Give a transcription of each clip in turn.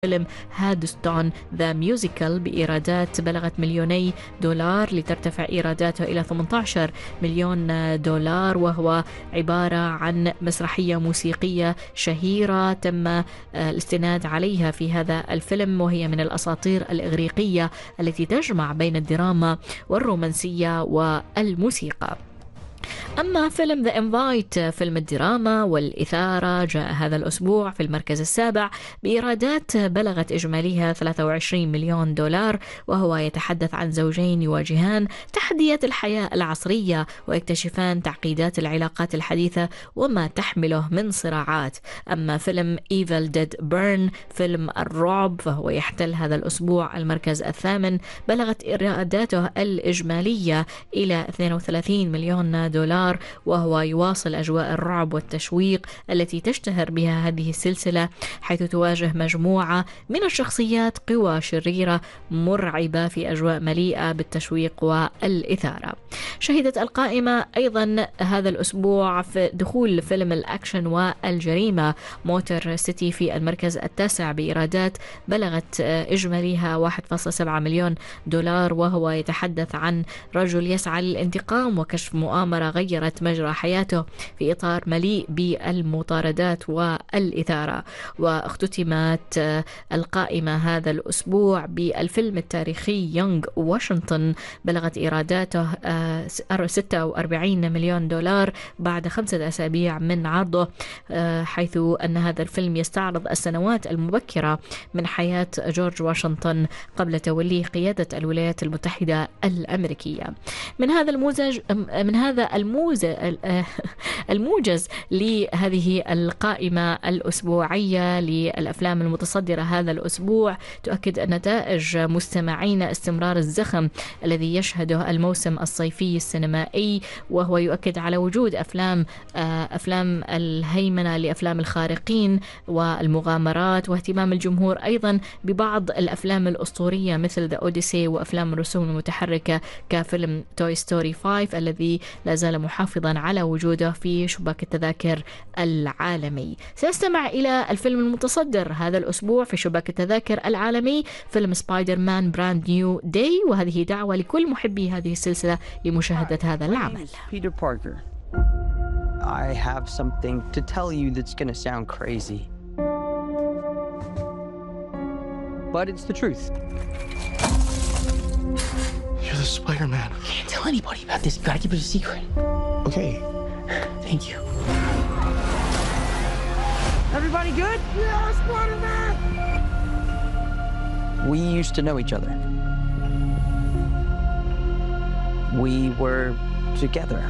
فيلم هادستون ذا ميوزيكال بإيرادات بلغت مليوني دولار لترتفع إيراداته إلى 18 مليون دولار، وهو عبارة عن مسرحية موسيقية شهيرة تم الاستناد عليها في هذا الفيلم، وهي من الأساطير الإغريقية التي تجمع بين الدراما والرومانسية والموسيقى. أما فيلم ذا إنفايت فيلم الدراما والإثارة جاء هذا الأسبوع في المركز السابع بإيرادات بلغت إجماليها 23 مليون دولار، وهو يتحدث عن زوجين يواجهان تحديات الحياة العصرية ويكتشفان تعقيدات العلاقات الحديثة وما تحمله من صراعات. أما فيلم Evil Dead Burn فيلم الرعب فهو يحتل هذا الأسبوع المركز الثامن، بلغت إيراداته الإجمالية إلى 32 مليون دولار، وهو يواصل أجواء الرعب والتشويق التي تشتهر بها هذه السلسلة، حيث تواجه مجموعة من الشخصيات قوى شريرة مرعبة في أجواء مليئة بالتشويق والإثارة. شهدت القائمة أيضا هذا الأسبوع في دخول فيلم الأكشن والجريمة موتور سيتي في المركز التاسع بإيرادات بلغت إجماليها 1.7 مليون دولار، وهو يتحدث عن رجل يسعى للانتقام وكشف مؤامرة غيرت مجرى حياته في إطار مليء بالمطاردات والإثارة. واختتمت القائمة هذا الأسبوع بالفيلم التاريخي يونغ واشنطن، بلغت إيراداته 46 مليون دولار بعد 5 أسابيع من عرضه، حيث أن هذا الفيلم يستعرض السنوات المبكرة من حياة جورج واشنطن قبل توليه قيادة الولايات المتحدة الأمريكية. من هذا الموجز لهذه القائمة الأسبوعية للأفلام المتصدرة هذا الأسبوع تؤكد النتائج مستمعين استمرار الزخم الذي يشهده الموسم الصيفي السينمائي، وهو يؤكد على وجود أفلام الهيمنة لأفلام الخارقين والمغامرات، واهتمام الجمهور أيضا ببعض الأفلام الأسطورية مثل ذا أوديسي وأفلام الرسوم المتحركة كفيلم توي ستوري 5 الذي لا زال محافظا على وجوده في شباك التذاكر العالمي. سنستمع إلى الفيلم المتصدر هذا الأسبوع في شباك التذاكر العالمي، فيلم سبايدر مان براند نيو داي، وهذه دعوة لكل محبي هذه السلسلة لمشاهدة هذا العمل. Peter Parker. I have something to tell you that's going to sound crazy. But it's the truth. You're the Spider-Man. Can't tell anybody about this. You gotta keep it a secret. Okay. Thank you. Everybody good? Yeah, Spider-Man! We used to know each other. We were together.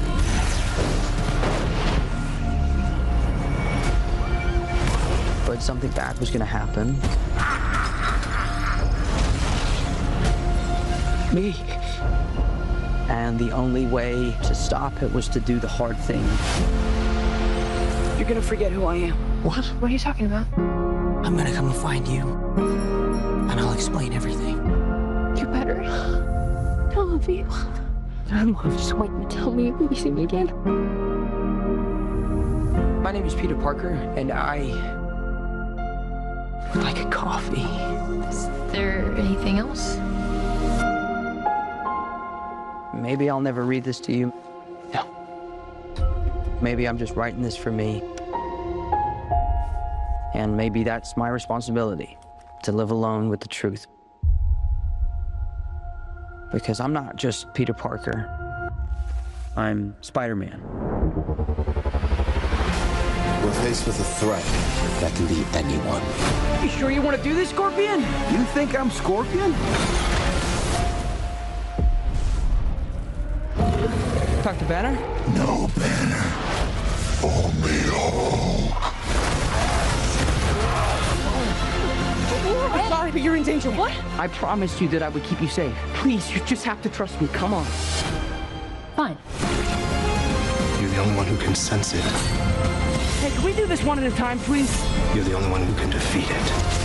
But something bad was going to happen. Me. And the only way to stop it was to do the hard thing. You're gonna forget who I am. What? What are you talking about? I'm gonna come and find you. And I'll explain everything. You better. I love you. I love you. Just wait and tell me if you see me again. My name is Peter Parker, and I would like a coffee. Is there anything else? Maybe I'll never read this to you. No. Maybe I'm just writing this for me. And maybe that's my responsibility, to live alone with the truth. Because I'm not just Peter Parker. I'm Spider-Man. We're faced with a threat that can be anyone. You sure you want to do this, Scorpion? You think I'm Scorpion? Talk to Banner? No Banner. Only Hulk. I'm sorry, but you're in danger. What? I promised you that I would keep you safe. Please, you just have to trust me. Come on. Fine. You're the only one who can sense it. Hey, can we do this one at a time, please? You're the only one who can defeat it.